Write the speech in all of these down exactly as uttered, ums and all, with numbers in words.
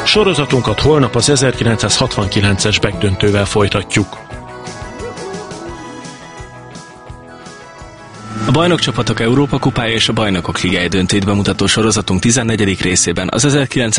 Sorozatunkat holnap az ezerkilencszázhatvankilences Beck-döntővel folytatjuk. A Bajnokcsapatok Európa-kupája és a Bajnokok Ligája döntőt bemutató sorozatunk tizennegyedik részében az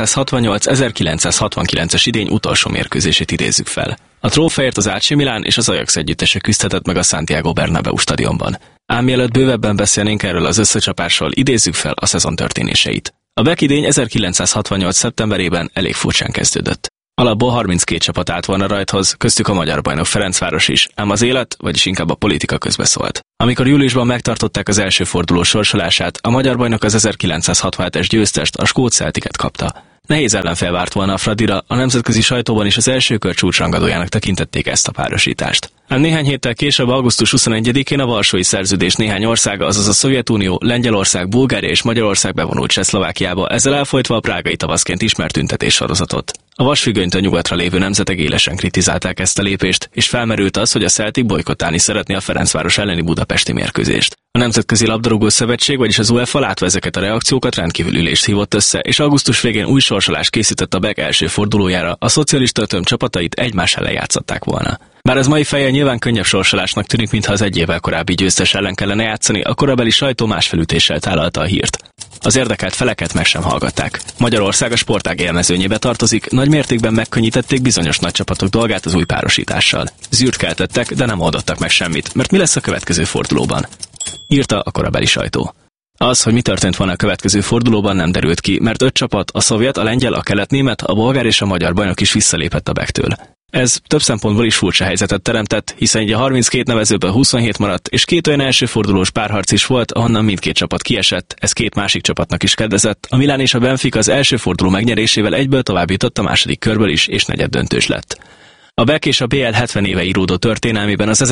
ezerkilencszázhatvannyolc-ezerkilencszázhatvankilences idény utolsó mérkőzését idézzük fel. A trófeért az á cé Milán és az Ajax együttese küzdhetett meg a Santiago Bernabéu stadionban. Ám mielőtt bővebben beszélnénk erről az összecsapásról, idézzük fel a szezon történéseit. A Beck idény ezerkilencszázhatvannyolc szeptemberében elég furcsán kezdődött. Alapból harminckét csapat állt volna rajthoz, köztük a magyar bajnok Ferencváros is, ám az élet, vagyis inkább a politika közbeszólt. Amikor júliusban megtartották az első forduló sorsolását, a magyar bajnok az ezerkilencszázhatvanhetes győztest, a skót Celticet kapta. Nehéz ellenfél várt volna a Fradira, a nemzetközi sajtóban is az első kör csúcsrangadójának tekintették ezt a párosítást. Ám néhány héttel később, augusztus huszonegyedikén a Varsói Szerződés néhány országa, azaz a Szovjetunió, Lengyelország, Bulgária és Magyarország bevonult Csehszlovákiába, ezzel elfolytva a prágai tavaszként ismert tüntetéssorozatot. A vasfüggönytől nyugatra lévő nemzetek élesen kritizálták ezt a lépést, és felmerült az, hogy a Celtic bojkottálni szeretné a Ferencváros elleni budapesti mérkőzést. A Nemzetközi Labdarúgó Szövetség, vagyis az UEFA látva ezeket a reakciókat rendkívül ülést hívott össze, és augusztus végén új sorsolást készített a Beck első fordulójára, a szocialista tömb csapatait egymás ellen játszották volna. Bár ez mai fejjel nyilván könnyebb sorsolásnak tűnik, mintha az egy évvel korábbi győztes ellen kellene játszani, a korabeli sajtó más felütéssel tálalta a hírt. Az érdekelt feleket meg sem hallgatták. Magyarország a sportág élmezőnyébe tartozik, nagy mértékben megkönnyítették bizonyos nagy csapatok dolgát az új párosítással. Zűrt keltettek, de nem oldottak meg semmit, mert mi lesz a következő fordulóban? Írta a korabeli sajtó. Az, hogy mi történt volna a következő fordulóban, nem derült ki, mert öt csapat, a szovjet, a lengyel, a kelet-német, a bolgár és a magyar bajnok is visszalépett a Becktől. Ez több szempontból is furcsa helyzetet teremtett, hiszen így a harminckét nevezőből huszonhét maradt, és két olyan elsőfordulós párharc is volt, ahonnan mindkét csapat kiesett, ez két másik csapatnak is kedvezett. A Milán és a Benfica az első forduló megnyerésével egyből tovább jutott a második körből is, és negyeddöntős lett. A Beck és a bé el hetven éve íródó történelmében az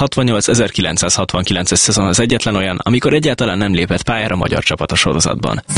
ezerkilencszázhatvannyolc-ezerkilencszázhatvankilences szezon az egyetlen olyan, amikor egyáltalán nem lépett pályára magyar csapat a sorozatban.